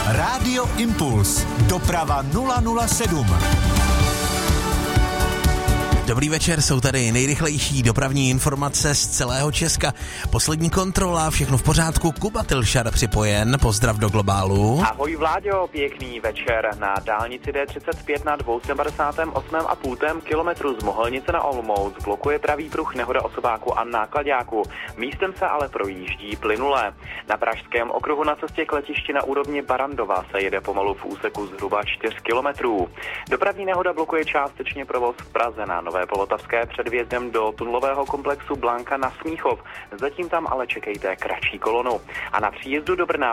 Rádio Impuls. Doprava 007. Dobrý večer, jsou tady nejrychlejší dopravní informace z celého Česka. Poslední kontrola, všechno v pořádku. Kuba Tilšar připojen, pozdrav do globálu. Ahoj Vláďo, pěkný večer. Na dálnici D35 na 258,5 kilometru z Mohelnice na Olomouc blokuje pravý pruh nehoda osobáku a náklaďáku. Místem se ale projíždí plynule. Na Pražském okruhu na cestě k letišti na úrovni Barandova se jede pomalu v úseku zhruba 4 kilometrů. Dopravní nehoda blokuje částečně provoz v Praze na Nové Polotavské před vjezdem do tunelového komplexu Blanka na Smíchov. Zatím tam ale čekejte kratší kolonu. A na příjezdu do Brna